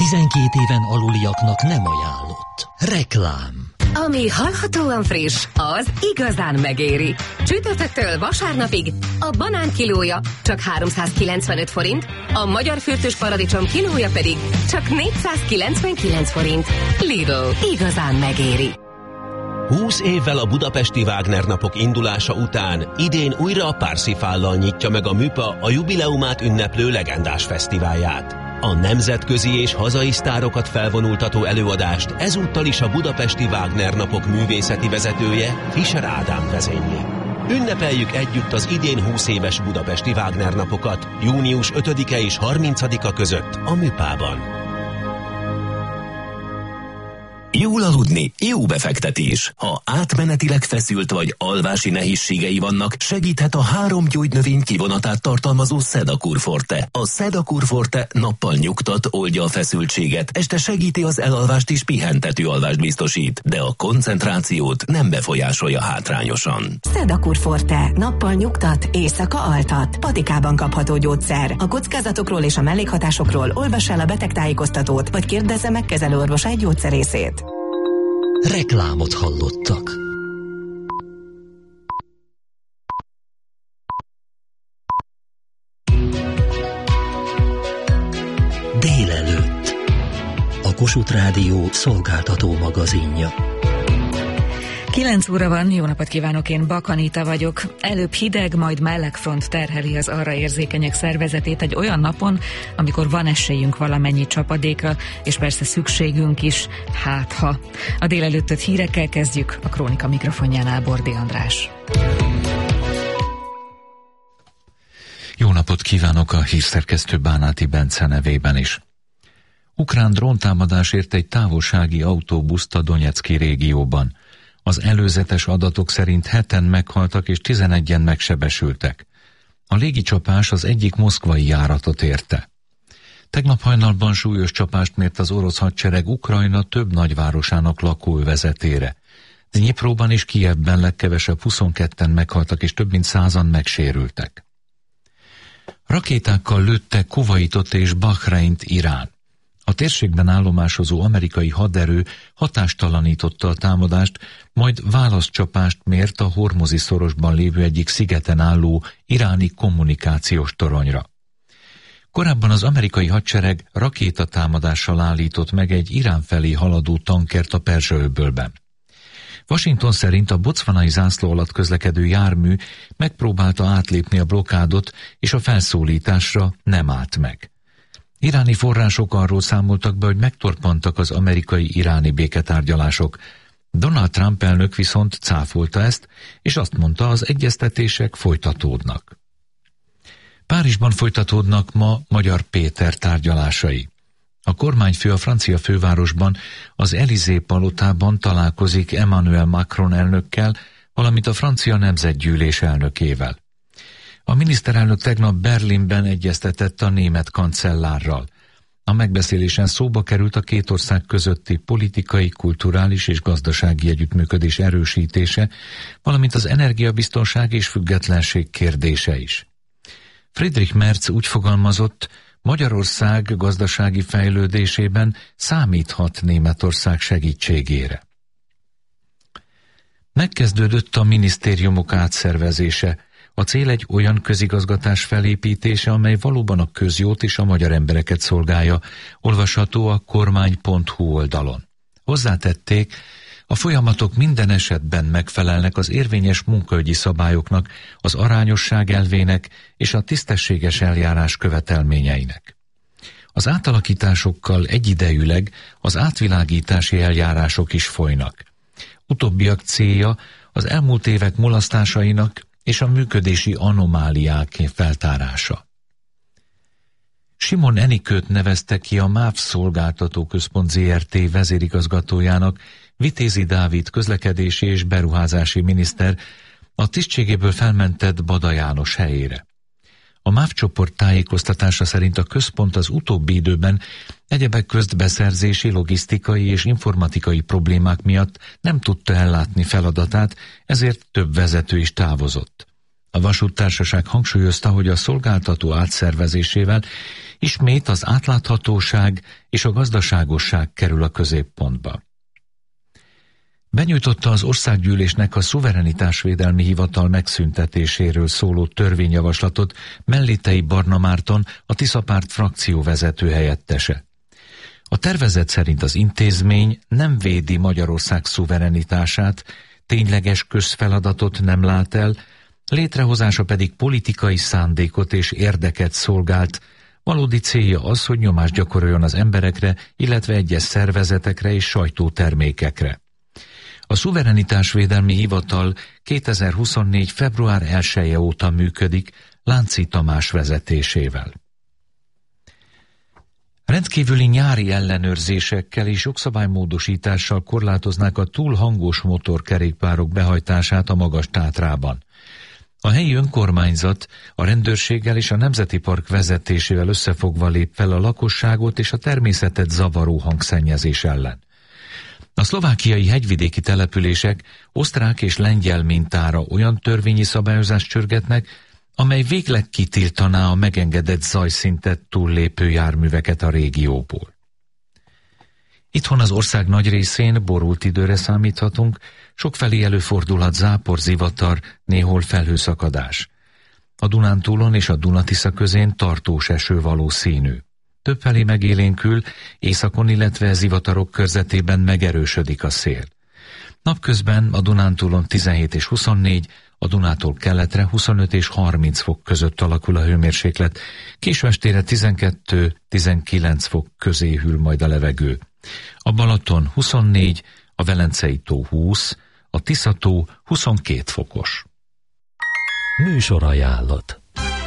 12 éven aluliaknak nem ajánlott. Reklám. Ami hallhatóan friss, az igazán megéri. Csütörtöktől vasárnapig a banán kilója csak 395 forint, a magyar fürtös paradicsom kilója pedig csak 499 forint. Lidl, igazán megéri. 20 évvel a budapesti Wagner napok indulása után idén újra a Parsifállal nyitja meg a MÜPA a jubileumát ünneplő legendás fesztiválját. A nemzetközi és hazai sztárokat felvonultató előadást ezúttal is a budapesti Wagner napok művészeti vezetője, Fischer Ádám vezényli. Ünnepeljük együtt az idén 20 éves budapesti Wagner napokat június 5-e és 30-a között a MÜPA-ban. Jól aludni, jó befektetés. Ha átmenetileg feszült vagy alvási nehézségei vannak, segíthet a 3 gyógynövény kivonatát tartalmazó Sedakur Forte. A Sedakur Forte nappal nyugtat, oldja a feszültséget, este segíti az elalvást és pihentető alvást biztosít, de a koncentrációt nem befolyásolja hátrányosan. Sedakur Forte nappal nyugtat, éjszaka altat. Patikában kapható gyógyszer. A kockázatokról és a mellékhatásokról olvass el a betegtájékoztatót, vagy kérdezze meg kezelőorvosát gyógyszerészét. Reklámot hallottak. Délelőtt. A Kossuth Rádió szolgáltató magazinja. 9 óra van, jó napot kívánok, én Bak Anita vagyok. Előbb hideg, majd meleg front terheli az arra érzékenyek szervezetét egy olyan napon, amikor van esélyünk valamennyi csapadékra, és persze szükségünk is, ha. A délelőttöt hírekkel kezdjük, a Krónika mikrofonjánál Bordi András. Jó napot kívánok a hírszerkesztő Bánáti Bence nevében is. Ukrán dróntámadás ért egy távolsági autóbuszt a Donecki régióban. Az előzetes adatok szerint 7-en meghaltak és 11-en megsebesültek. A légicsapás az egyik moszkvai járatot érte. Tegnap hajnalban súlyos csapást mért az orosz hadsereg Ukrajna több nagyvárosának lakóövezetére. Dnyipróban és Kijevben legkevesebb 22-en meghaltak és több mint 100-an megsérültek. Rakétákkal lőtte Kuvaitot és Bahreint Irán. A térségben állomásozó amerikai haderő hatástalanította a támadást, majd válaszcsapást mért a Hormuzi szorosban lévő egyik szigeten álló iráni kommunikációs toronyra. Korábban az amerikai hadsereg rakétatámadással állított meg egy Irán felé haladó tankert a Perzsa-öbölben. Washington szerint a bocvanai zászló alatt közlekedő jármű megpróbálta átlépni a blokádot, és a felszólításra nem állt meg. Iráni források arról számoltak be, hogy megtorpantak az amerikai-iráni béketárgyalások. Donald Trump elnök viszont cáfolta ezt, és azt mondta, az egyeztetések folytatódnak. Párizsban folytatódnak ma Magyar Péter tárgyalásai. A kormányfő a francia fővárosban, az Élysée palotában találkozik Emmanuel Macron elnökkel, valamint a francia nemzetgyűlés elnökével. A miniszterelnök tegnap Berlinben egyeztetett a német kancellárral. A megbeszélésen szóba került a két ország közötti politikai, kulturális és gazdasági együttműködés erősítése, valamint az energiabiztonság és függetlenség kérdése is. Friedrich Merz úgy fogalmazott, Magyarország gazdasági fejlődésében számíthat Németország segítségére. Megkezdődött a minisztériumok átszervezése. A cél egy olyan közigazgatás felépítése, amely valóban a közjót és a magyar embereket szolgálja, olvasható a kormány.hu oldalon. Hozzátették, a folyamatok minden esetben megfelelnek az érvényes munkaügyi szabályoknak, az arányosság elvének és a tisztességes eljárás követelményeinek. Az átalakításokkal egyidejűleg az átvilágítási eljárások is folynak. Utóbbiak célja az elmúlt évek mulasztásainak és a működési anomáliák feltárása. Simon Enikőt nevezte ki a MÁV Szolgáltató Központ ZRT vezérigazgatójának Vitézi Dávid közlekedési és beruházási miniszter a tisztségéből felmentett Bada János helyére. A MÁV csoport tájékoztatása szerint a központ az utóbbi időben egyebek közt beszerzési, logisztikai és informatikai problémák miatt nem tudta ellátni feladatát, ezért több vezető is távozott. A vasúttársaság hangsúlyozta, hogy a szolgáltató átszervezésével Ismét az átláthatóság és a gazdaságosság kerül a középpontba. Benyújtotta az országgyűlésnek a szuverenitásvédelmi hivatal megszüntetéséről szóló törvényjavaslatot Mellétei Barna Márton, a Tiszapárt frakcióvezető helyettese. A tervezet szerint az intézmény nem védi Magyarország szuverenitását, tényleges közfeladatot nem lát el, létrehozása pedig politikai szándékot és érdeket szolgált. Valódi célja az, hogy nyomást gyakoroljon az emberekre, illetve egyes szervezetekre és sajtótermékekre. A szuverenitásvédelmi hivatal 2024. február 1-e óta működik Lánci Tamás vezetésével. Rendkívüli nyári ellenőrzésekkel és jogszabálymódosítással korlátoznák a túl hangos motorkerékpárok behajtását a Magas-Tátrában. A helyi önkormányzat a rendőrséggel és a Nemzeti Park vezetésével összefogva lép fel a lakosságot és a természetet zavaró hangszennyezés ellen. A szlovákiai hegyvidéki települések osztrák és lengyel mintára olyan törvényi szabályozást csörgetnek, amely végleg kitiltaná a megengedett zajszintet túllépő járműveket a régióból. Itthon az ország nagy részén borult időre számíthatunk, sokfelé előfordulhat zápor, zivatar, néhol felhőszakadás. A Dunántúlon és a Duna-Tisza közén tartós eső valószínű. Többfelé megélénkül, északon, illetve zivatarok körzetében megerősödik a szél. Napközben a Dunántúlon 17 és 24, a Dunától keletre 25 és 30 fok között alakul a hőmérséklet, késő estére 12-19 fok közé hűl majd a levegő. A Balaton 24, a Velencei tó 20, a Tisza-tó 22 fokos. Műsorajánlat.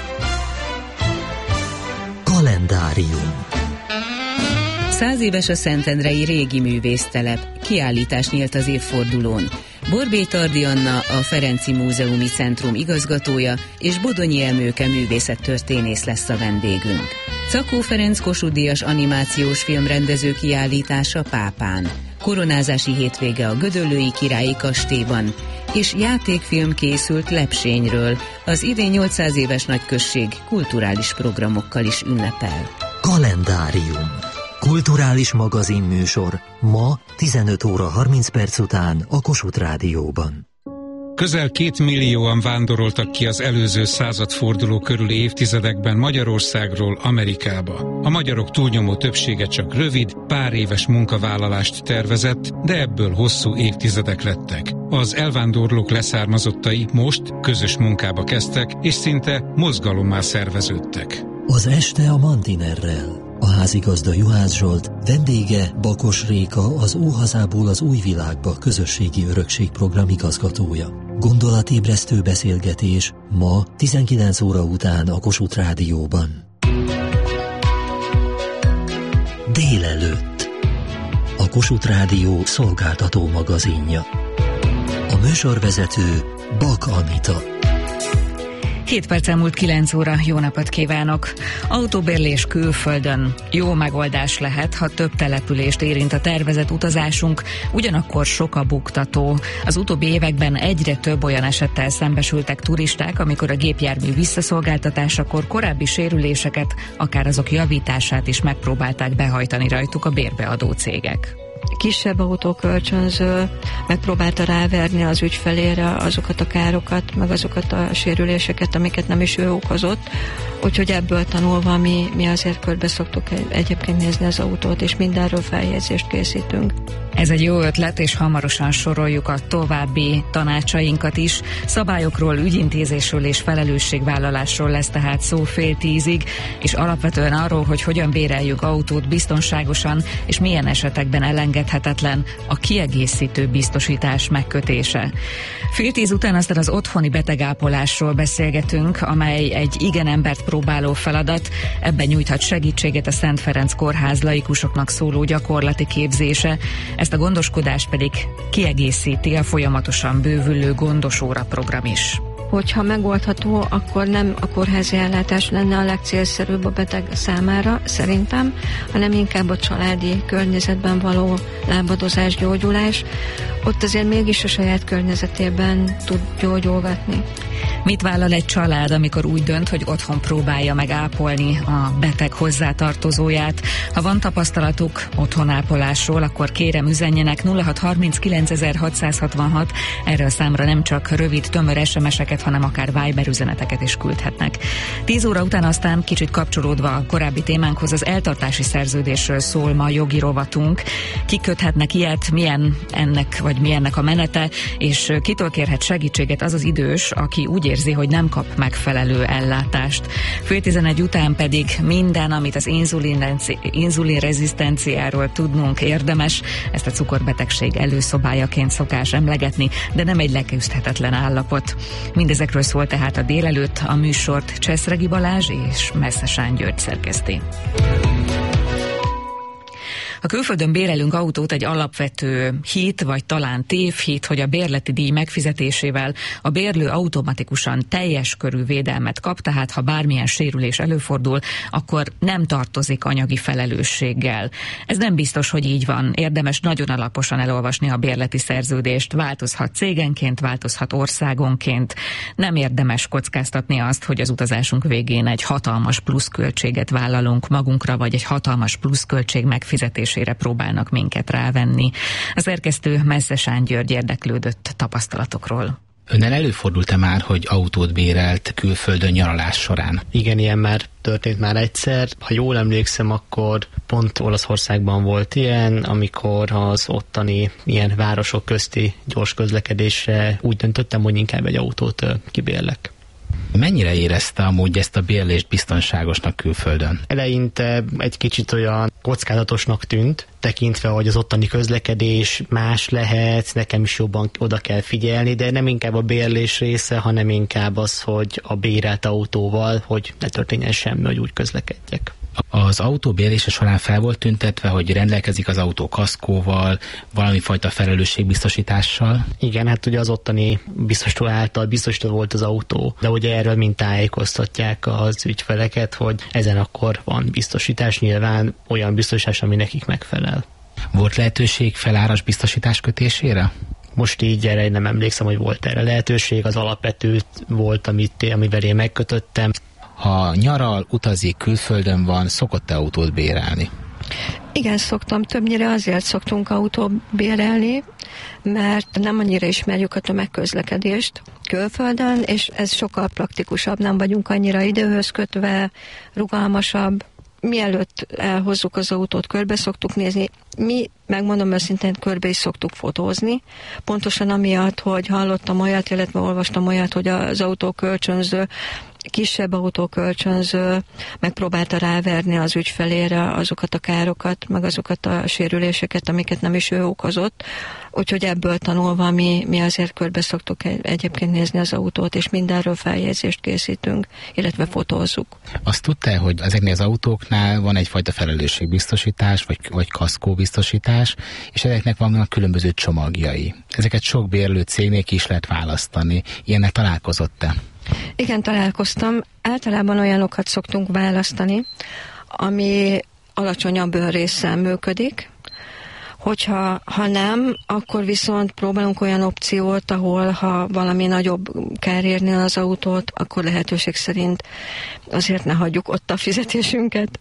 Kalendárium. 100 éves a szentendrei régi művésztelep, kiállítás nyílt az évfordulón. Borbély Tardi Anna, a Ferenci Múzeumi Centrum igazgatója, és Bodonyi Emőke művészettörténész lesz a vendégünk. Czakó Ferenc Kossuth-díjas animációs filmrendező kiállítása Pápán. Koronázási hétvége a Gödöllői Királyi Kastélyban, és játékfilm készült Lepsényről, az idén 800 éves nagyközség kulturális programokkal is ünnepel. Kalendárium. Kulturális magazinműsor ma 15 óra 30 perc után a Kossuth Rádióban. Közel 2 millióan vándoroltak ki az előző századforduló körüli évtizedekben Magyarországról Amerikába. A magyarok túlnyomó többsége csak rövid, pár éves munkavállalást tervezett, de ebből hosszú évtizedek lettek. Az elvándorlók leszármazottai most közös munkába kezdtek, és szinte mozgalommá szerveződtek. Az este a Mantinerrel. A házigazda Juhász Zsolt, vendége Bakos Réka, az Óhazából az új világba közösségi örökségprogram igazgatója. Gondolatébresztő beszélgetés ma 19 óra után a Kossuth Rádióban. Délelőtt. A Kossuth Rádió szolgáltató magazinja. A műsorvezető Bak Anita. 7 perc elmúlt 9 óra, jó napot kívánok! Autóbérlés külföldön jó megoldás lehet, ha több települést érint a tervezett utazásunk, ugyanakkor sok a buktató. Az utóbbi években egyre több olyan esettel szembesültek turisták, amikor a gépjármű visszaszolgáltatásakor korábbi sérüléseket, akár azok javítását is megpróbálták behajtani rajtuk a bérbeadó cégek. Kisebb autókölcsönző megpróbálta ráverni az ügyfelére azokat a károkat, meg azokat a sérüléseket, amiket nem is ő okozott. Úgyhogy ebből tanulva mi azért körbe szoktuk egyébként nézni az autót, és mindenről feljegyzést készítünk. Ez egy jó ötlet, és hamarosan soroljuk a további tanácsainkat is. Szabályokról, ügyintézésről és felelősségvállalásról lesz tehát szó 9:30, és alapvetően arról, hogy hogyan béreljük autót biztonságosan, és milyen esetekben elengedhetetlen a kiegészítő biztosítás megkötése. 9:30 után aztán az otthoni betegápolásról beszélgetünk, amely egy igen embert próbáló feladat. Ebben nyújthat segítséget a Szent Ferenc Kórház laikusoknak szóló gyakorlati képzése. Ezt a gondoskodást pedig kiegészíti a folyamatosan bővülő gondosóra program is. hogyha megoldható, akkor nem a kórházi ellátás lenne a legcélszerűbb a beteg számára, szerintem, hanem inkább a családi környezetben való lábadozás, gyógyulás. Ott azért mégis a saját környezetében tud gyógyulgatni. Mit vállal egy család, amikor úgy dönt, hogy otthon próbálja meg ápolni a beteg hozzátartozóját? Ha van tapasztalatuk otthonápolásról, akkor kérem üzenjenek 0639 666. Erre a számra nem csak rövid, tömör SMS-eket, hanem akár Viber üzeneteket is küldhetnek. 10 óra után aztán kicsit kapcsolódva a korábbi témánkhoz az eltartási szerződésről szól ma a jogi rovatunk. Kik köthetnek ilyet, milyen ennek a menete, és kitől kérhet segítséget az az idős, aki úgy érzi, hogy nem kap megfelelő ellátást. Fél 11 után pedig minden, amit az inzulinrezisztenciáról tudnunk érdemes, ezt a cukorbetegség előszobájaként szokás emlegetni, de nem egy leküzdhetetlen állapot. Mindezekről szól tehát a délelőtt, a műsort Cseszregi Balázs és Messzesán György szerkeszti. Ha külföldön bérelünk autót, egy alapvető hit, vagy talán tévhit, hogy a bérleti díj megfizetésével a bérlő automatikusan teljes körű védelmet kap, tehát ha bármilyen sérülés előfordul, akkor nem tartozik anyagi felelősséggel. Ez nem biztos, hogy így van. Érdemes nagyon alaposan elolvasni a bérleti szerződést. Változhat cégenként, változhat országonként. Nem érdemes kockáztatni azt, hogy az utazásunk végén egy hatalmas pluszköltséget vállalunk magunkra, vagy egy hatalmas pluszköltség megfizetésére próbálnak minket rávenni. A szerkesztő Messzesán György érdeklődött tapasztalatokról. Önnel előfordult-e már, hogy autót bérelt külföldön nyaralás során? Igen, ilyen már történt már egyszer. Ha jól emlékszem, akkor pont Olaszországban volt ilyen, amikor az ottani ilyen városok közti gyors közlekedésre úgy döntöttem, hogy inkább egy autót kibérlek. Mennyire érezte amúgy ezt a bérlést biztonságosnak külföldön? Eleinte egy kicsit olyan kockázatosnak tűnt, tekintve, hogy az ottani közlekedés más lehet, nekem is jobban oda kell figyelni, de nem inkább a bérlés része, hanem inkább az, hogy a bérelt autóval, hogy ne történjen semmi, hogy úgy közlekedjek. Az autó bérlése során fel volt tüntetve, hogy rendelkezik az autó kaszkóval, valami fajta felelősségbiztosítással? Igen, hát ugye az ottani biztosító által biztosítva volt az autó, de ugye erről mind tájékoztatják az ügyfeleket, hogy ezen akkor van biztosítás, nyilván olyan biztosítás, ami nekik megfelel. Volt lehetőség feláras biztosítás kötésére? Most így erre nem emlékszem, hogy volt erre lehetőség, az alapvető volt, amivel én megkötöttem. Ha nyaral, utazik, külföldön van, szokott-e autót bérelni? Igen, szoktam. Többnyire azért szoktunk autót bérelni, mert nem annyira ismerjük a tömegközlekedést külföldön, és ez sokkal praktikusabb, nem vagyunk annyira időhöz kötve, rugalmasabb. Mielőtt elhozzuk az autót, körbe szoktuk nézni. Mi, megmondom őszintén, körbe is szoktuk fotózni. Pontosan amiatt, hogy hallottam olyat, illetve olvastam olyat, hogy az autókölcsönző, kisebb autókölcsönző megpróbálta ráverni az ügyfelére azokat a károkat, meg azokat a sérüléseket, amiket nem is ő okozott. Úgyhogy ebből tanulva mi azért körbe szoktuk egyébként nézni az autót, és mindenről feljegyzést készítünk, illetve fotózzuk. Azt tudta, hogy ezeknél az autóknál van egyfajta felelősségbiztosítás, vagy kaszkóbiztosítás, és ezeknek vannak különböző csomagjai. Ezeket sok bérlő cégnél ki is lehet választani. Ilyennek találkozott-e? Igen, találkoztam. Általában olyanokat szoktunk választani, ami alacsonyabb önrésszel működik. Hogyha nem, akkor viszont próbálunk olyan opciót, ahol ha valami nagyobb kár érni az autót, akkor lehetőség szerint azért ne hagyjuk ott a fizetésünket.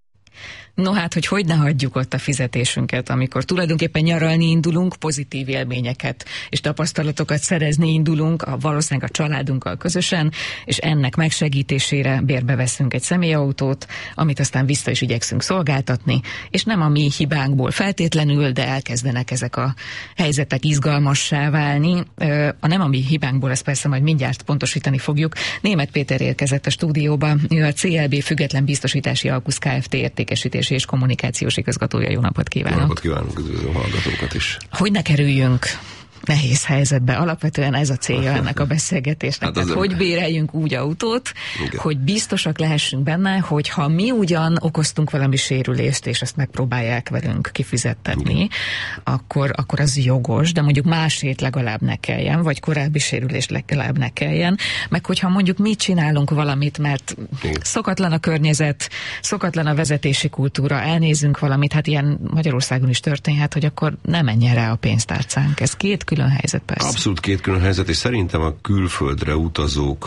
No hát, hogy ne hagyjuk ott a fizetésünket, amikor tulajdonképpen nyaralni indulunk, pozitív élményeket és tapasztalatokat szerezni indulunk, valószínűleg a családunkkal közösen, és ennek megsegítésére bérbe veszünk egy személyautót, amit aztán vissza is igyekszünk szolgáltatni, és nem a mi hibánkból feltétlenül, de elkezdenek ezek a helyzetek izgalmassá válni. A nem a mi hibánkból, ezt persze majd mindjárt pontosítani fogjuk. Németh Péter érkezett a stúdióba, ő a CLB Független Biztosítási Alkusz Kft. Értékesítési és kommunikációs igazgatója. Jó napot kívánok! Jó napot kívánok, üdvözlöm hallgatókat is! Hogy ne kerüljünk nehéz helyzetbe. Alapvetően ez a célja ennek a beszélgetésnek. Hát tehát, hogy béreljünk úgy autót, igen, hogy biztosak lehessünk benne, hogy ha mi ugyan okoztunk valami sérülést, és ezt megpróbálják velünk kifizettetni, akkor az jogos, de mondjuk másét legalább ne kelljen, vagy korábbi sérülést legalább ne kelljen, meg hogyha mondjuk mi csinálunk valamit, mert szokatlan a környezet, szokatlan a vezetési kultúra, elnézünk valamit, hát ilyen Magyarországon is történhet, hogy akkor nem menjen rá a pénztárcánk. Ez két külön helyzet persze. Abszolút két külön helyzet, és szerintem a külföldre utazók,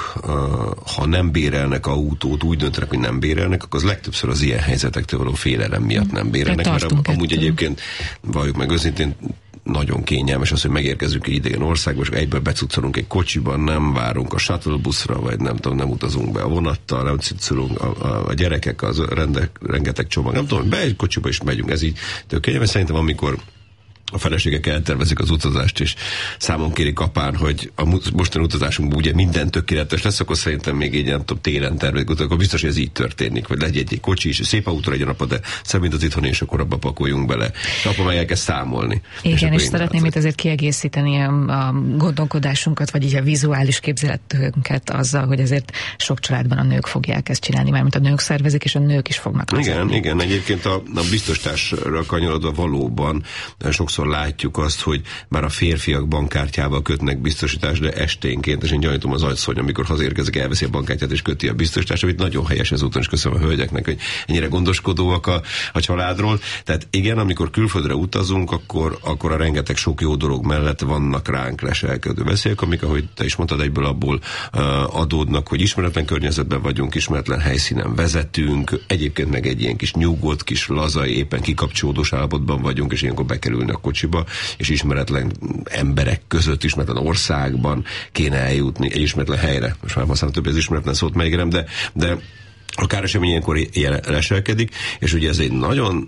ha nem bérelnek autót, úgy döntenek, hogy nem bérelnek, akkor az legtöbbször az ilyen helyzetektől való félelem miatt nem bérelnek, mert amúgy egyébként, valljuk meg őszintén, nagyon kényelmes az, hogy megérkezünk egy idegen országba, és egyből becuccolunk egy kocsiban, nem várunk a shuttle buszra, vagy nem tudom, nem utazunk be a vonattal, nem cuccolunk a gyerekek, az rengeteg csomag, nem tudom, be egy kocsiba is megyünk, ez így tök kényelmes. Szerintem amikor a feleségek eltervezik az utazást, és számon kérik apán, hogy a mostani utazásunkban ugye minden tökéletes lesz, akkor szerintem még így nem tudom, télen tervezik, akkor biztos, hogy ez így történik, vagy legyen egy kocsi is, szép autó legyen apa, de szebb, mint az itthon, és akkor abba pakoljunk bele. És apa meg elkezd számolni. Igen, és szeretném itt azért kiegészíteni a gondolkodásunkat, vagy így a vizuális képzeletünket azzal, hogy azért sok családban a nők fogják ezt csinálni, mert a nők szervezik, és a nők is fognak vezetni. Igen, egyébként a biztosításra kanyarodva valóban sokszor látjuk azt, hogy már a férfiak bankkártyával kötnek biztosítást, de esténként, és én gyanítom az asszony, amikor hazérkezik, elveszi a bankkártyát és köti a biztosítást, amit nagyon helyes ezúton, és köszönöm a hölgyeknek, hogy ennyire gondoskodóak a családról. Tehát igen, amikor külföldre utazunk, akkor a rengeteg sok jó dolog mellett vannak ránk leselkedő veszélyek, amik, ahogy te is mondtad, egyből abból adódnak, hogy ismeretlen környezetben vagyunk, ismeretlen helyszínen vezetünk, egyébként meg egy ilyen kis nyugodt, kis lazai, éppen kikapcsolódós állapotban vagyunk, és ilyenkor bekerülni a kocsiba, és ismeretlen emberek között, ismeretlen országban kéne eljutni, egy ismeretlen helyre. Most már használom több az ismeretlen szót megérem, de a káresemény ilyenkor leselkedik, és ugye ez egy nagyon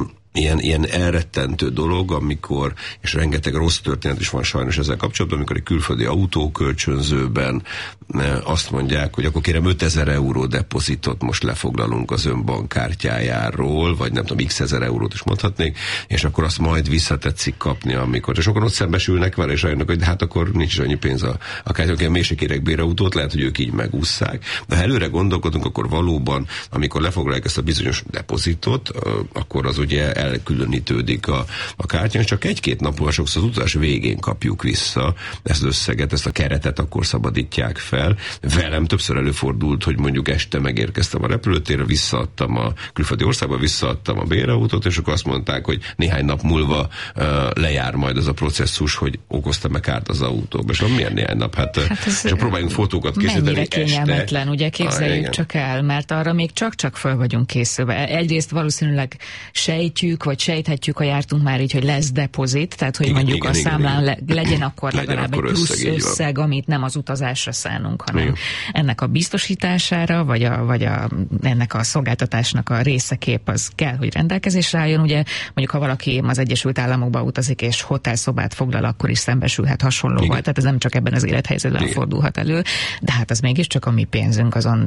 ilyen elrettentő dolog, amikor, és rengeteg rossz történet is van sajnos ezzel kapcsolatban, amikor egy külföldi autókölcsönzőben azt mondják, hogy akkor kérem 5000 euró depozitot most lefoglalunk az ön bankkártyájáról, vagy nem tudom, x ezer eurót is mondhatnék, és akkor azt majd visszatetszik kapni, amikor. És akkor ott szembesülnek vele, és rájönnek, hogy de hát akkor nincs annyi pénz a kártyákon, még se kérek bérautót, lehet, hogy ők így megússzák. De ha előre gondolkodunk, akkor valóban, amikor lefoglalják ezt a bizonyos depozitot, akkor az ugye elkülönítődik a kártyán, csak egy-két nap múlva sokszor az utazás végén kapjuk vissza ezt az összeget, ezt a keretet akkor szabadítják fel. Velem többször előfordult, hogy mondjuk este megérkeztem a repülőtérre, visszaadtam a külföldi országba, visszaadtam a bérautót, és akkor azt mondták, hogy néhány nap múlva lejár majd az a processzus, hogy okoztam-e kárt az autóba. És milyen néhány nap? Hát és próbáljunk fotókat készíteni mennyire kényelmetlen, ugye képzeljük csak el, mert arra még csak föl vagyunk készülve. Egyrészt valószínűleg sejtjük, vagy sejthetjük, ha jártunk már így, hogy lesz depozit, tehát hogy mondjuk a számlán legyen akkor legalább egy plusz összeg, amit nem az utazásra szánunk, hanem ennek a biztosítására, vagy ennek a szolgáltatásnak a részekép az kell, hogy rendelkezésre álljon. Ugye mondjuk, ha valaki az Egyesült Államokba utazik és hotelszobát foglal, akkor is szembesülhet hasonlóval. Tehát ez nem csak ebben az élethelyzetben fordulhat elő, de hát az mégiscsak a mi pénzünk, azon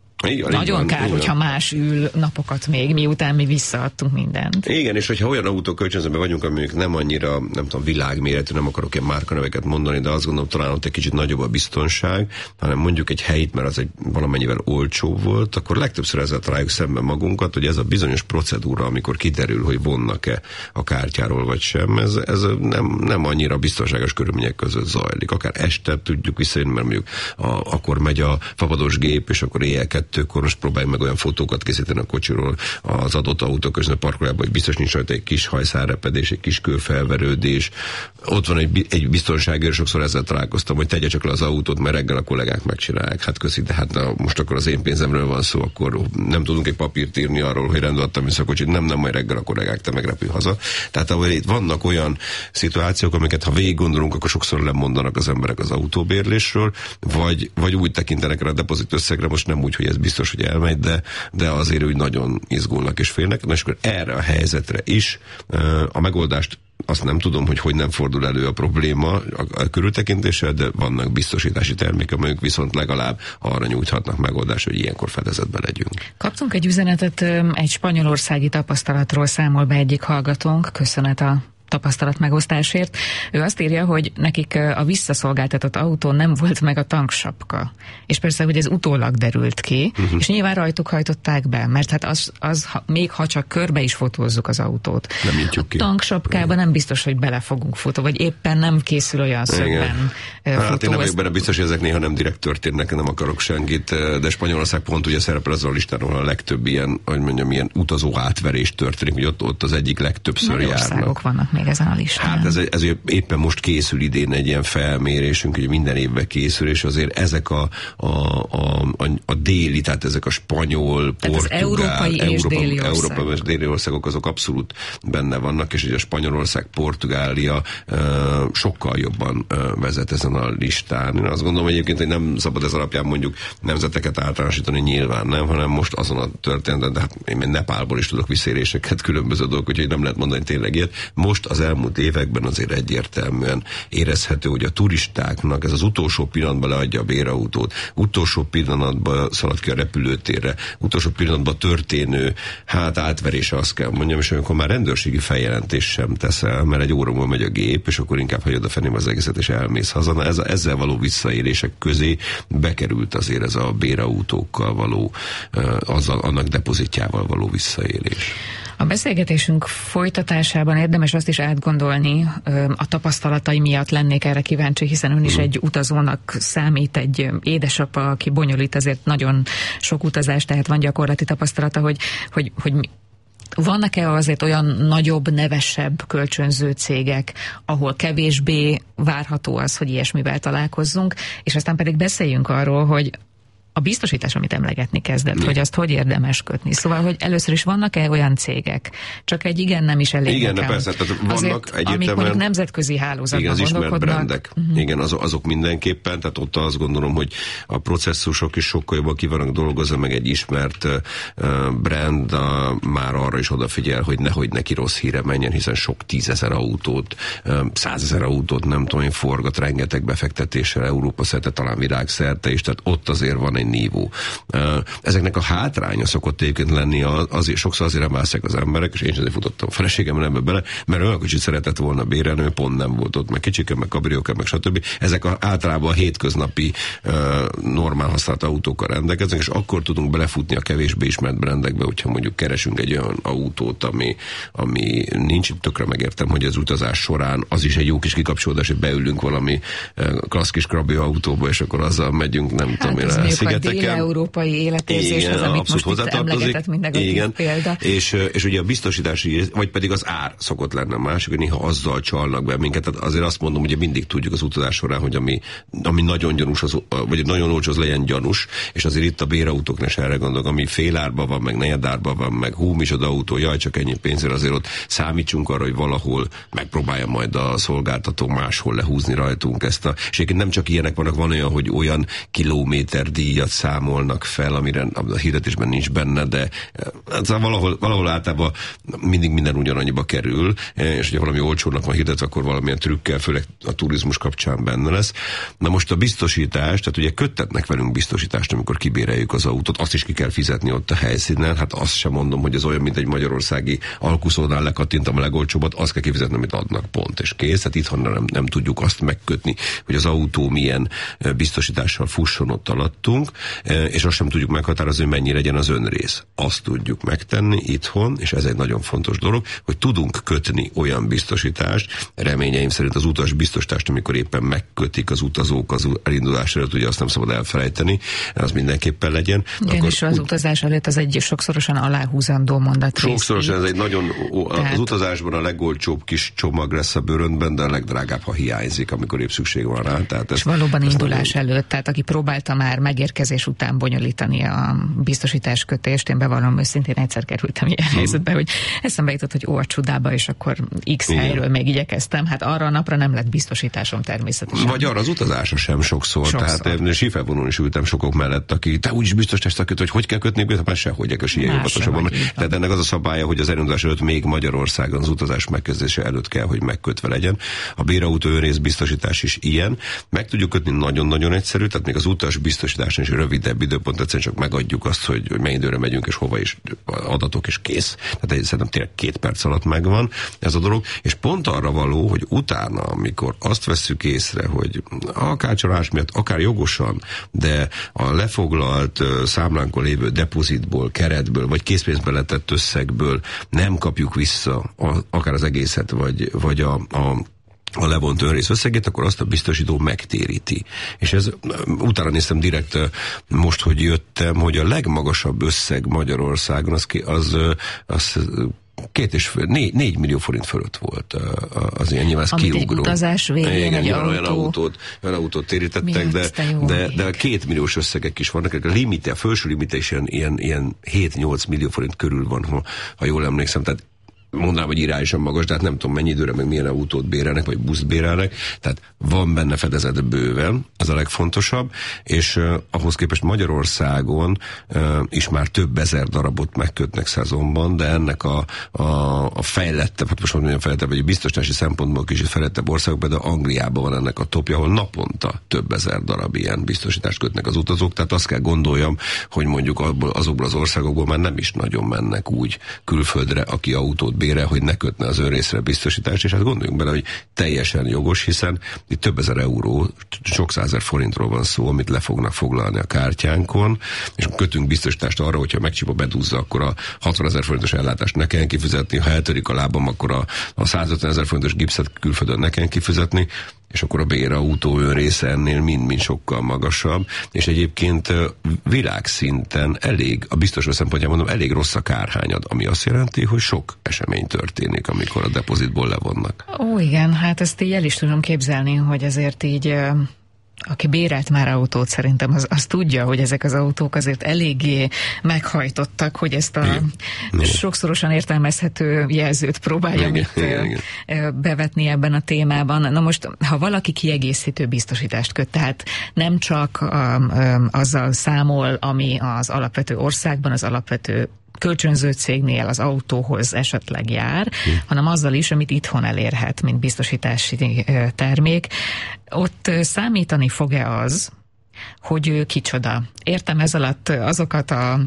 nagyon kár, hogyha más ül napokat még, miután mi visszaadtunk mindent. Igen, és hogyha olyan autókölcsönzőben vagyunk, amik nem annyira, nem tudom, világméretű, nem akarok ilyen márkaneveket mondani, de azt gondolom, talán ott egy kicsit nagyobb a biztonság, hanem mondjuk egy helyit, mert az egy valamennyivel olcsó volt, akkor legtöbbször ezzel találjuk szemben magunkat, hogy ez a bizonyos procedúra, amikor kiderül, hogy vonnak-e a kártyáról vagy sem, ez nem annyira biztonságos körülmények között zajlik. Akár este tudjuk visszajönni, mert mondjuk akkor megy a fapados gép, és akkor éjjel 2-kor most próbáljuk meg olyan fotókat készíteni a kocsiról az adott autó közben a parkolában, hogy biztos nincs rajta egy kis hajszárrepedés, egy kis kőfelverődés. Ott van egy biztonságőr, sokszor ezzel találkoztam, hogy tegye csak le az autót, mert reggel a kollégák megcsinálják. Hát köszi, de hát most akkor az én pénzemről van szó, akkor nem tudunk egy papírt írni arról, hogy rendben adtam vissza a kocsit, nem, majd reggel a kollégák, te megrepül haza. Tehát ahol itt vannak olyan szituációk, amiket ha végig gondolunk, akkor sokszor lemondanak az emberek az autóbérlésről, vagy úgy tekintenek rá a depozit összegre, most nem úgy, hogy ez biztos, hogy elmegy, de azért úgy nagyon izgulnak és félnek. És akkor erre a helyzetre is a megoldást azt nem tudom, hogy nem fordul elő a probléma a körültekintéssel, de vannak biztosítási termékek, amelyek viszont legalább arra nyújthatnak megoldást, hogy ilyenkor fedezetben legyünk. Kaptunk egy üzenetet, egy spanyolországi tapasztalatról számol be egyik hallgatónk, köszönet a tapasztalat megosztásért. Ő azt írja, hogy nekik a visszaszolgáltatott autón nem volt meg a tanksapka. És persze, hogy ez utólag derült ki, és nyilván rajtuk hajtották be, mert hát az még ha csak körbe is fotózzuk az autót. Nem nyitjuk ki. A tanksapkába nem biztos, hogy bele fogunk fotó, vagy éppen nem készül olyan szögben fotó. Hát én nem vagyok benne biztos, hogy ezek néha nem direkt történnek, nem akarok senkit, de Spanyolország pont ugye szerepel azon a listán, ahol a legtöbb ilyen, hogy mondjam, ilyen utazó átverés történik, hogy ott az egyik legtöbbször járnak. Országok vannak még ezen a listán. Hát ez éppen most készül idén egy ilyen felmérésünk, hogy minden évben készül, és azért ezek a déli, tehát ezek a spanyol, portugál, európai és déli országok, azok abszolút benne vannak, és ugye a Spanyolország, Portugália sokkal jobban vezet ezen a listán. Én azt gondolom egyébként, hogy nem szabad ez alapján mondjuk nemzeteket általánosítani, nyilván nem, hanem most azon a történeten, de hát én Nepálból is tudok visszaéléseket, különböző dolgok, úgyhogy nem lehet mondani tényleg ilyet. Most az elmúlt években azért egyértelműen érezhető, hogy a turistáknak ez az utolsó pillanatban leadja a bérautót, utolsó pillanatban szalad ki a repülőtérre, utolsó pillanatban történő átverése, azt kell mondjam, és amikor már rendőrségi feljelentés sem teszel, mert egy óra múlva megy a gép, és akkor inkább hagyod a fenébe az egészet, és elmész haza. Na, ezzel való visszaélések közé bekerült azért ez a bérautókkal való, annak depozitjával való visszaélés. A beszélgetésünk folytatásában érdemes azt is átgondolni, a tapasztalatai miatt lennék erre kíváncsi, hiszen ön is egy utazónak számít, egy édesapa, aki bonyolít azért nagyon sok utazást, tehát van gyakorlati tapasztalata, hogy vannak-e azért olyan nagyobb, nevesebb kölcsönző cégek, ahol kevésbé várható az, hogy ilyesmivel találkozzunk, és aztán pedig beszéljünk arról, hogy a biztosítás, amit emlegetni kezdett, hogy azt hogy érdemes kötni. Szóval, hogy először is vannak-e olyan cégek? Csak egy igen nem is elég. Igen, persze, tehát vannak azért, amik mondjuk nemzetközi hálózatban gondolkodnak. Brandek. Igen, azok mindenképpen, tehát ott azt gondolom, hogy a processzusok is sokkal jobban ki vannak dolgozva, meg egy ismert brand már arra is odafigyel, hogy nehogy neki rossz híre menjen, hiszen sok 10 000 autót, 100 000 autót, nem tudom én, forgat rengeteg befektetéssel Európa szerte, talán világszerte is, tehát ott azért van egy nívó. Ezeknek a hátránya szokott egyébként lenni, sokszor azért emászják az emberek, és én sem futottam a feleségemmel ebbe bele, mert olyan kicsit szeretett volna bérelni, pont nem volt ott, meg kicsike, meg kabriók, meg stb. Ezek általában a hétköznapi normál használt autókkal rendelkeznek, és akkor tudunk belefutni a kevésbé ismert brandekbe, hogyha mondjuk keresünk egy olyan autót, ami nincs, tökre megértem, hogy az utazás során az is egy jó kis kikapcsolódás, hogy beülünk valami klassz kis krabió autóba, és akkor azzal megyünk, nem tudom én, a dél-európai életérzéshez, amit most itt emlegetett minden példa. És ugye a biztosítási, vagy pedig az ár szokott lenni a másik, hogy néha azzal csalnak be minket. Tehát azért azt mondom, hogy mindig tudjuk az utazás során, hogy ami nagyon gyanús, vagy nagyon olcsó, az legyen gyanús, és azért itt a bérautóknál is erre gondolok, ami félárban van, meg negyedárban van, meg micsoda autó, jaj, csak ennyi pénzért, azért ott számítsunk arra, hogy valahol megpróbálja majd a szolgáltató máshol lehúzni rajtunk ezt és egyébként nem csak ilyenek vannak, van olyan, hogy olyan kilométerdíjat számolnak fel, amire a hirdetésben nincs benne, de valahol általában mindig minden ugyanannyiba kerül, és hogyha valami olcsónak van hirdetve, akkor valamilyen trükkel, főleg a turizmus kapcsán benne lesz. Na most a biztosítás, tehát ugye köttetnek velünk biztosítást, amikor kibéreljük az autót, azt is ki kell fizetni ott a helyszínen, hát azt sem mondom, hogy ez olyan, mint egy magyarországi alkuszónál lekattintam a legolcsóbbat, azt kell kifizetni, amit adnak, pont és kész. Hát itthon nem tudjuk azt megkötni, hogy az autó milyen biztosítással fusson ott alattunk, és azt sem tudjuk meghatározni, hogy mennyi legyen az önrész. Azt tudjuk megtenni itthon, és ez egy nagyon fontos dolog, hogy tudunk kötni olyan biztosítást, reményeim szerint az utas biztosítást, amikor éppen megkötik az utazók az elindulás előtt, ugye azt nem szabad elfelejteni, az mindenképpen legyen. Igen, akkor és az utazás előtt az egy sokszorosan aláhúzandó mondat. Sokszorosan ez egy nagyon, az utazásban a legolcsóbb kis csomag lesz a bőröntben, de a legdrágább, ha hiányzik, amikor épp szükség van rá. Tehát és valóban indulás előtt, tehát aki próbálta már megérkezés után bonyolítani a biztosításkötést, én bevallom őszintén egyszer kerültem ilyen helyzetbe, hogy eszembe jutott, hogy a csudába, és akkor X helyről még igyekeztem, hát arra a napra nem lett biztosításom természetesen. Vagy arra az utazásra sem sokszor. Tehát sífelvonón is ültem sokok mellett, aki te úgyis biztosítást köt, hogy kell kötni, mert sehogy a síeljóbatosabban. Tehát ennek az a szabálya, hogy az elindulás előtt még Magyarországon az utazás megkezdése előtt kell, hogy megkötve legyen. A bérautó önrész biztosítás is ilyen. Meg tudjuk kötni nagyon-nagyon egyszerű, tehát még az utas biztosításon is rövidebb időpont, egyszerűen csak megadjuk azt, hogy mennyi időre megyünk, és hova is adatok, és kész. Tehát szerintem tényleg 2 perc alatt megvan ez a dolog, és pont arra való, hogy utána, amikor azt vesszük észre, hogy akár csalás miatt, akár jogosan, de a lefoglalt számlánkon lévő depozitból, keretből, vagy készpénzbe letett összegből nem kapjuk vissza akár az egészet, vagy a levont önrész összegét, akkor azt a biztosító megtéríti. És ez, utána néztem direkt most, hogy jöttem, hogy a legmagasabb összeg Magyarországon az 4 millió forint fölött volt az ilyen, nyilván ez amit kiugró. Egy utazás végén egy olyan autót térítettek, de 2 milliós összegek is vannak, a felső limite is ilyen 7-8 millió forint körül van, ha jól emlékszem, tehát mondanám, hogy irányosan magas, de hát nem tudom mennyi időre, meg milyen autót bérelnek, vagy buszt bérelnek, tehát van benne fedezet bőven, ez a legfontosabb, és ahhoz képest Magyarországon is már több ezer darabot megkötnek szezonban, de ennek a fejlettebb, hát most mondjam fejlettebb, vagy biztosítási szempontból kicsit fejlettebb országokban, de Angliában van ennek a topja, ahol naponta több ezer darab ilyen biztosítást kötnek az utazók, tehát azt kell gondoljam, hogy mondjuk azokból az országokból már nem is nagyon mennek úgy külföldre, aki autót bére, hogy ne kötne az önrészre biztosítást, és hát gondoljunk bele, hogy teljesen jogos, hiszen itt több ezer euró, sok százezer forintról van szó, amit le fognak foglalni a kártyánkon, és kötünk biztosítást arra, hogyha megcsip a bedúzza, akkor a 60 000 forintos ellátást ne kelljen kifizetni, ha eltörik a lábam, akkor a 150 000 forintos gipszet külföldön ne kelljen kifizetni, és akkor a bérautó önrésze ennél mind sokkal magasabb, és egyébként világszinten a biztosítás szempontjából mondom, elég rossz a kárhányad, ami azt jelenti, hogy sok esemény történik, amikor a depozitból levonnak. Ó, igen, hát ezt így el is tudom képzelni, hogy azért így aki bérelt már autót, szerintem az tudja, hogy ezek az autók azért eléggé meghajtottak, hogy ezt a sokszorosan értelmezhető jelzőt próbálja bevetni ebben a témában. Na most, ha valaki kiegészítő biztosítást köt, tehát nem csak azzal számol, ami az alapvető országban, az alapvető kölcsönző cégnél az autóhoz esetleg jár, hanem azzal is, amit itthon elérhet, mint biztosítási termék. Ott számítani fog-e az, hogy ő kicsoda. Értem ez alatt azokat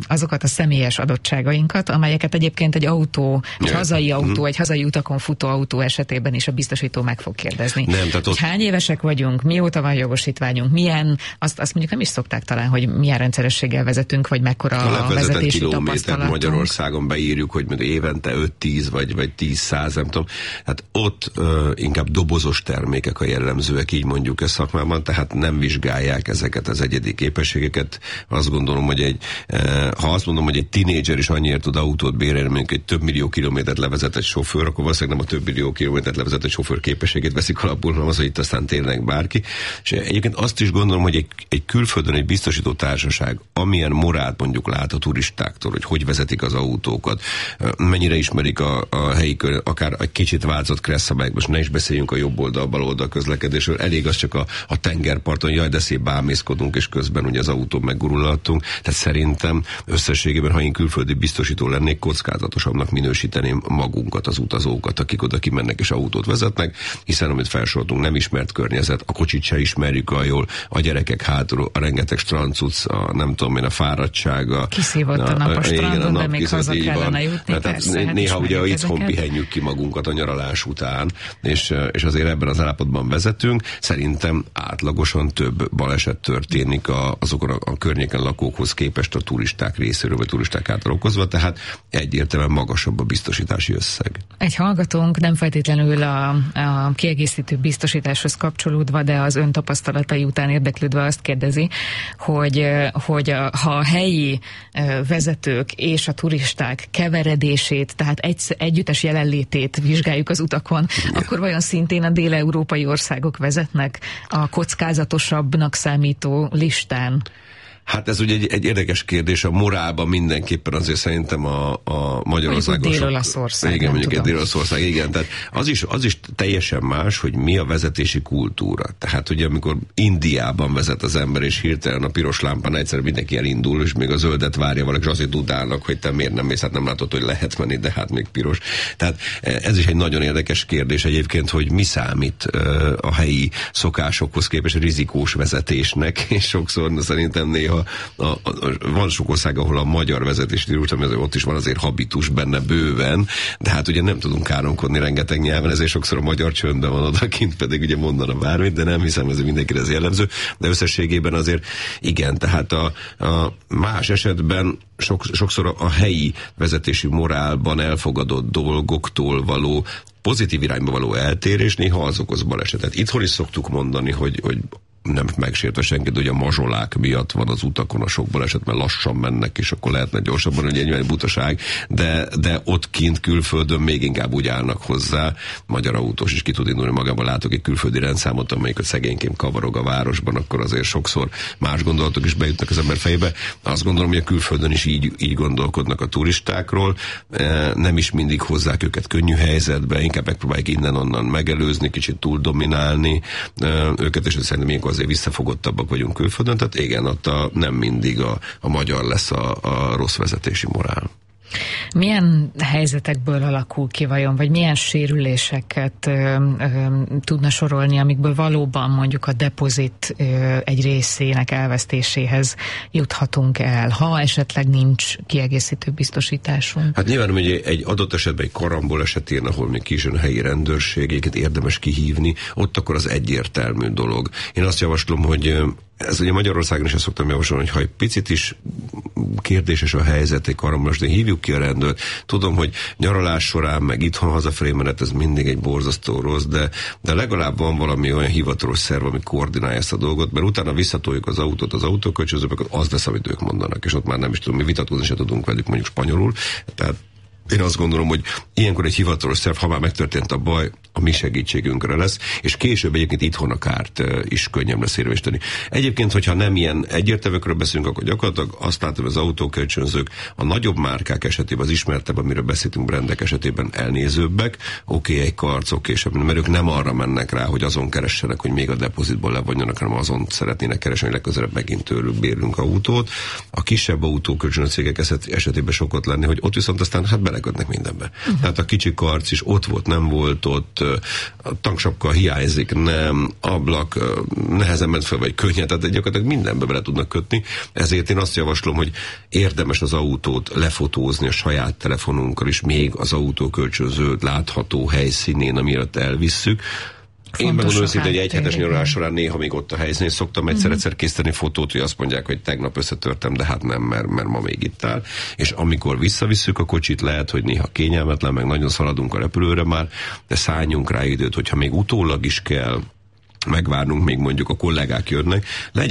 a személyes adottságainkat, amelyeket egyébként egy autó, egy hazai autó, egy hazai utakon futó autó esetében is a biztosító meg fog kérdezni. Nem, tehát hogy hány évesek vagyunk, mióta van jogosítványunk, milyen, azt mondjuk nem is szokták talán, hogy milyen rendszerességgel vezetünk, vagy mekkora a vezetési tapasztalatunk. Magyarországon beírjuk, hogy évente 5-10 vagy 10-100, nem tudom. Hát ott inkább dobozos termékek a jellemzőek, így mondjuk ezt szakmában, tehát nem vizsgálják ezeket az egyedi képességeket. Azt gondolom, hogy ha azt mondom, hogy egy tinédzser is annyiért tud autót bérelni, mondjuk egy több millió kilométert levezet egy sofőr, akkor valószínűleg nem a több millió kilométert levezet egy sofőr képességét veszik alapul, hanem az, hogy itt aztán tényleg bárki. És egyébként azt is gondolom, hogy egy külföldön egy biztosító társaság, amilyen morált mondjuk lát a turistáktól, hogy vezetik az autókat, mennyire ismerik a helyi kör, akár egy kicsit változott kresszabályok, most ne is beszéljünk a jobb oldal, bal oldal közlekedésről, elég az csak a tengerparton, jaj, de szép bámészkodunk, és közben ugye az autó meggurulhattunk. Tehát szerintem összességében, ha én külföldi biztosító lennék, kockázatosabbnak minősíteném magunkat, az utazókat, akik oda kimennek és autót vezetnek, hiszen amit felsoroltunk, nem ismert környezet, a kocsit se ismerjük jól, a gyerekek hátul, a rengeteg strandcuc, nem tudom én, a fáradtsága. Kiszívott a nap a strandon, de még haza kellene jutni. Persze, néha ugye itthon pihenjük ki magunkat a nyaralás után, és azért ebben az állapotban vezetünk. Szerintem átlagosan több baleset történik azokon a környéken lakókhoz képest a turisták részéről, vagy turisták által okozva, tehát egyértelműen magasabb a biztosítási összeg. Egy hallgatónk nem feltétlenül a kiegészítő biztosításhoz kapcsolódva, de az ön tapasztalatai után érdeklődve azt kérdezi, hogy ha a helyi vezetők és a turisták keveredését, tehát együttes jelenlétét vizsgáljuk az utakon, akkor vajon szintén a dél-európai országok vezetnek a kockázatosabbnak számító listán? Hát ez ugye egy érdekes kérdés, a morálban mindenképpen azért szerintem a Magyarországon... Mondjuk Dél-Olaszország. Igen, mondjuk egy Dél-Olaszország, igen. Tehát az is teljesen más, hogy mi a vezetési kultúra. Tehát ugye amikor Indiában vezet az ember, és hirtelen a piros lámpán egyszer mindenki elindul, és még a zöldet várja valaki, és azért dudálnak, hogy te miért nem mész, hát nem látod, hogy lehet menni, de hát még piros. Tehát ez is egy nagyon érdekes kérdés egyébként, hogy mi számít a helyi szokásokhoz képest rizikós vezetésnek, és sokszor szerintem néha néha van sok ország, ahol a magyar vezetés stílus, ott is van azért habitus benne bőven, de hát ugye nem tudunk káromkodni rengeteg nyelven, ezért sokszor a magyar csöndben van odakint, pedig ugye mondana bármit, de nem hiszem, ez mindenkire ez jellemző, de összességében azért igen, tehát a más esetben sokszor a helyi vezetési morálban elfogadott dolgoktól való pozitív irányba való eltérés néha az okoz balesetet. Itthon is szoktuk mondani, hogy nem megsértve senkit, hogy a mazsolák miatt van az utakon a sok baleset, mert lassan mennek, és akkor lehetne gyorsabban, hogy egy butaság, de ott kint külföldön még inkább úgy állnak hozzá. Magyar autós is ki tud indulni magában, látok egy külföldi rendszámot, amelyik szegényként kavarog a városban, akkor azért sokszor más gondolatok is bejutnak az ember fejébe. Azt gondolom, hogy a külföldön is így gondolkodnak a turistákról, nem is mindig hozzák őket könnyű helyzetbe, inkább megpróbálják innen-onnan megelőzni, kicsit túl dominálni őket, és szerintem ilyenkor azért visszafogottabbak vagyunk külföldön, tehát igen, ott nem mindig a magyar lesz a rossz vezetési morál. Milyen helyzetekből alakul ki vajon, vagy milyen sérüléseket tudna sorolni, amikből valóban mondjuk a depozit egy részének elvesztéséhez juthatunk el, ha esetleg nincs kiegészítő biztosításunk? Hát nyilván, hogy egy adott esetben egy karambol esetén, ahol még ki is jön a helyi rendőrségeket érdemes kihívni, ott akkor az egyértelmű dolog. Én azt javaslom, hogy ez ugye Magyarországon is ezt szoktam javasolni, hogy ha egy picit is kérdéses a helyzet, egy karambolos, de hívjuk ki a rendőrt. Tudom, hogy nyaralás során, meg itthon hazafelé menet, ez mindig egy borzasztó rossz, de legalább van valami olyan hivatalos szerv, ami koordinálja ezt a dolgot, mert utána visszatoljuk az autót az autókölcsönzőbe, az lesz, amit ők mondanak, és ott már nem is tudom, mi vitatkozni se tudunk velük mondjuk spanyolul, tehát én azt gondolom, hogy ilyenkor egy hivatalos szerv, ha már megtörtént a baj, a mi segítségünkre lesz, és később egyébként itthon a kárt is könnyebb lesz érvényesíteni. Egyébként, hogyha nem ilyen egyértelműekről beszélünk, akkor gyakorlatilag azt látom, az autókölcsönzők a nagyobb márkák esetében, az ismertebb, amiről beszéltünk, brandek esetében elnézőbbek, egy karc, mert ők nem arra mennek rá, hogy azon keressenek, hogy még a depozitból levonjanak, hanem azon szeretnének keresni, hogy legközelebb megint tőlük bérlünk autót. A kisebb autókölcsönzőcégek esetében szokott lenni, hogy ott viszont aztán belekötnek mindenbe. Tehát a kicsi karc is ott volt, nem volt ott, a tanksapka hiányzik, nem, ablak nehezen ment fel, vagy könnyen, tehát gyakorlatilag mindenbe bele tudnak kötni. Ezért én azt javaslom, hogy érdemes az autót lefotózni a saját telefonunkkal is, még az autókölcsönző látható helyszínén, amiatt elvisszük. Én megmondom őszintén, hogy egy hetes nyaralás során néha még ott a helyszínen szoktam egyszer készíteni fotót, hogy azt mondják, hogy tegnap összetörtem, de hát nem, mert ma még itt áll. És amikor visszavisszük a kocsit, lehet, hogy néha kényelmetlen, meg nagyon szaladunk a repülőre már, de szálljunk rá időt, hogyha még utólag is kell megvárnunk, még mondjuk a kollégák jönnek,